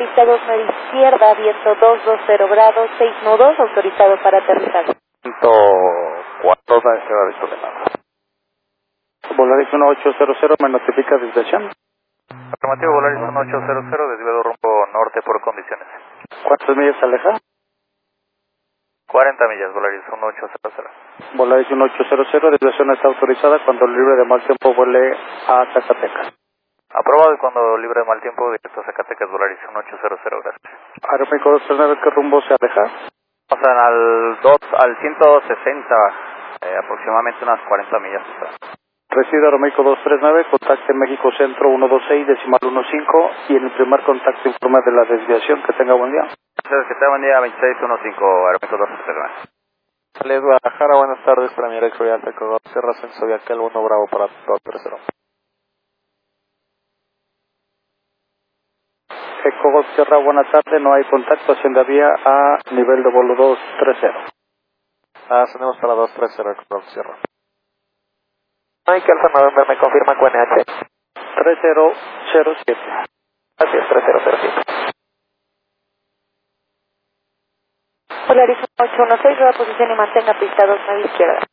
pista 29 izquierda, viento 220 grados, 6 nudos, autorizado para aterrizaje. 104, no se va visto de nada. Volaris 1800, me notifica desviación. Afirmativo, Volaris 1800, desviado rumbo norte por condiciones. ¿Cuántas millas aleja? 40 millas, Volaris 1800. Volaris 1800, desviación está autorizada cuando libre de mal tiempo vuele a Zacatecas. Aprobado y cuando libre de mal tiempo, directo a Zacatecas, Volaris 1800, gracias. Aeroméxico 239, ¿qué rumbo se aleja? Pasan al 160, aproximadamente unas 40 millas. Recibe Aeroméxico 239, contacte México Centro 126, decimal 15, y en el primer contacto informa de la desviación. Que tenga buen día. Gracias, que tenga buen día, 2615, Aeroméxico 239. Les Guadalajara, buenas tardes, para mi Rex Oriente, con Sierra Ascenso Viacal 1 Bravo para 230. Eco Sierra, buena tarde, no hay contacto, hacienda vía a nivel de vuelo 230. Ascendemos para 230, con Sierra. Mike Alfa November, me confirma QNH. 3007. Así es, 3007. Volaris 816, nueva posición y mantenga pista 29 izquierda.